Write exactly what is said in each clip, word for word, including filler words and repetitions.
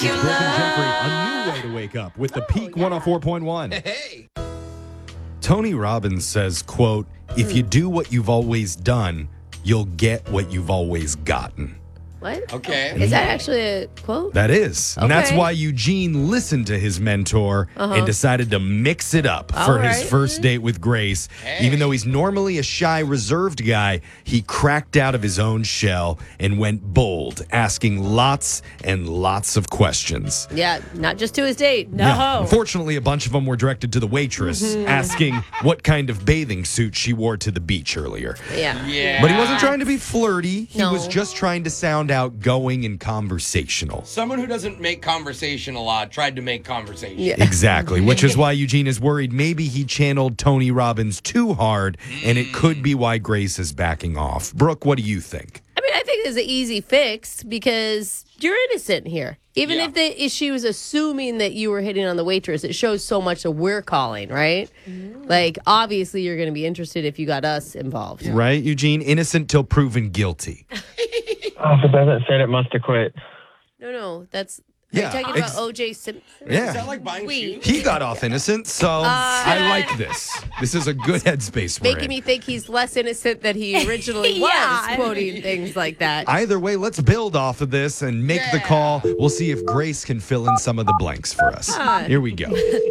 It's Brooke and Jeffrey, a new way to wake up with the Oh, Peak yeah. one oh four point one. Hey. Tony Robbins says, quote, if you do what you've always done, you'll get what you've always gotten. What? Okay. Is that actually a quote? That is. And that's Okay. why Eugene listened to his mentor Uh-huh. and decided to mix it up All for his right. first date with Grace. Hey. Even though he's normally a shy, reserved guy, he cracked out of his own shell and went bold, asking lots and lots of questions. Yeah, not just to his date. No. Yeah. Unfortunately, a bunch of them were directed to the waitress, Mm-hmm. asking what kind of bathing suit she wore to the beach earlier. Yeah. Yeah. But he wasn't trying to be flirty. He No. was just trying to sound outgoing and conversational. Someone who doesn't make conversation a lot tried to make conversation. Yeah. Exactly, which is why Eugene is worried maybe he channeled Tony Robbins too hard, and it could be why Grace is backing off. Brooke, what do you think? I mean, I think it's an easy fix because you're innocent here. Even Yeah. if the issue was assuming that you were hitting on the waitress, it shows so much that we're calling, right? Like, obviously, you're going to be interested if you got us involved. Right, Eugene? Innocent till proven guilty. Oh, if it doesn't fit, it must have quit. No, no, that's. Yeah, Are you talking ex- about O J Simpson? Is that Yeah. like buying We- shoes? He got off innocent, so I like this. This is a good headspace we're Making in. me think he's less innocent than he originally Yeah. was, quoting things like that. Either way, let's build off of this and make the Yeah. call. We'll see if Grace can fill in some of the blanks for us. Ah. Here we go.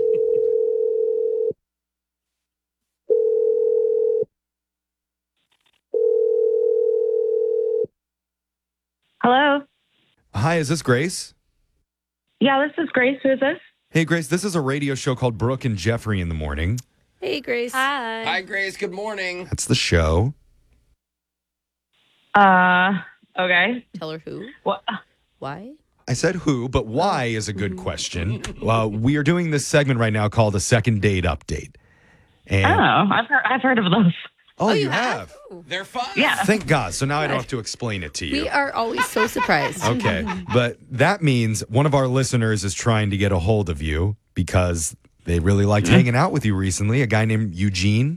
Hello. Hi, is this Grace? Yeah, this is Grace. Who is this? Hey, Grace, this is a radio show called Brooke and Jeffrey in the Morning. Hey, Grace. Hi. Hi, Grace. Good morning. That's the show. Uh. Okay. Tell her who. What? Why? I said who, but why is a good question. Uh, we are doing this segment right now called a second date update. And Oh, I've heard. I've heard of those. oh, you have? Ooh. They're fun. Yeah. Thank God. So now I don't have to explain it to you. We are always so surprised. Okay. But that means one of our listeners is trying to get a hold of you because they really liked hanging out with you recently. A guy named Eugene.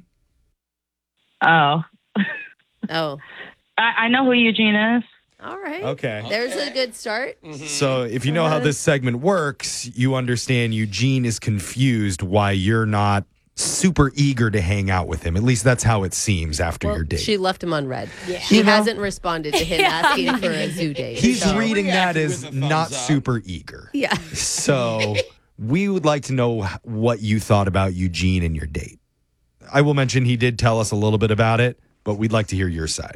Oh, Oh, I, I know who Eugene is. all right. Okay. There's a good start. So if you know how this segment works, you understand Eugene is confused why you're not super eager to hang out with him. At least that's how it seems after Well, your date. she left him unread. She You know- hasn't responded to him asking for a zoo date. He's so- reading that Reacted as with a thumbs not up. super eager. Yeah. So we would like to know what you thought about Eugene and your date. I will mention he did tell us a little bit about it, but we'd like to hear your side.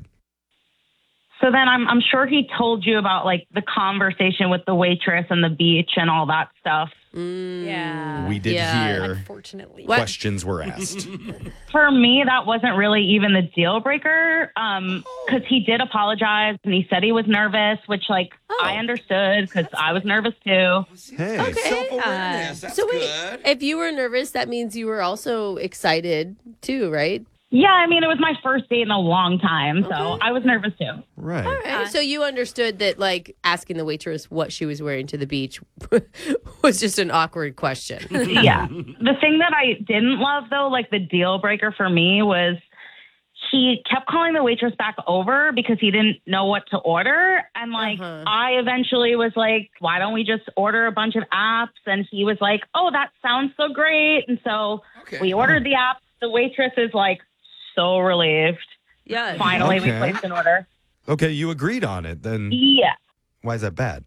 So then I'm I'm sure he told you about like the conversation with the waitress and the beach and all that stuff. Yeah. We did yeah, hear Unfortunately. What? questions were asked. For me, that wasn't really even the deal breaker um, because he did apologize and he said he was nervous, which like Oh. I understood because I was nervous too. Hey. Okay. Self-awareness. That's So wait, good. if you were nervous, that means you were also excited too, right? Yeah, I mean, it was my first date in a long time, so Okay. I was nervous too. Right. All right. So you understood that, like, asking the waitress what she was wearing to the beach was just an awkward question. Yeah. The thing that I didn't love, though, like the deal breaker for me was he kept calling the waitress back over because he didn't know what to order. And, like, Uh-huh. I eventually was like, why don't we just order a bunch of apps? And he was like, oh, that sounds so great. And so Okay. we ordered the apps. The waitress is like, so relieved. Yeah. Finally, Okay. we placed an order. Okay, you agreed on it. Then Yeah. why is that bad?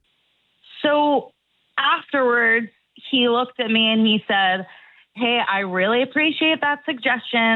So afterwards, he looked at me and he said, hey, I really appreciate that suggestion.